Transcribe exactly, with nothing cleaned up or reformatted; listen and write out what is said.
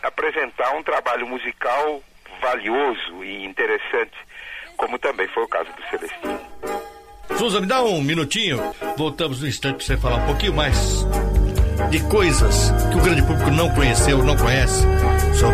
apresentar um trabalho musical valioso e interessante, como também foi o caso do Celestino. Souza, me dá um minutinho, voltamos no instante para você falar um pouquinho mais de coisas que o grande público não conheceu, não conhece,